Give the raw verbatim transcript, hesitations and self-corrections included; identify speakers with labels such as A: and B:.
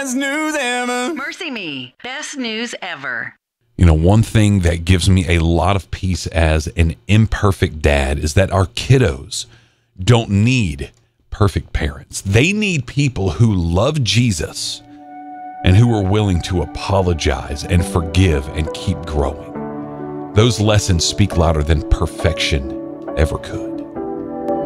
A: best news ever.
B: Mercy Me, best news ever.
C: You know, one thing that gives me a lot of peace as an imperfect dad is that our kiddos don't need perfect parents. They need people who love Jesus and who are willing to apologize and forgive and keep growing. Those lessons speak louder than perfection ever could.